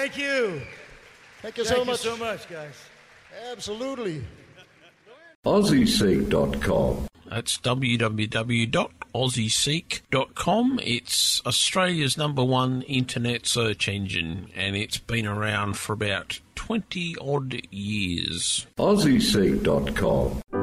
Thank you. Thank you so much. Thank you so much, guys. Absolutely. AussieSeek.com. That's www.aussieseek.com. It's Australia's #1 internet search engine, and it's been around for about 20-odd years. AussieSeek.com.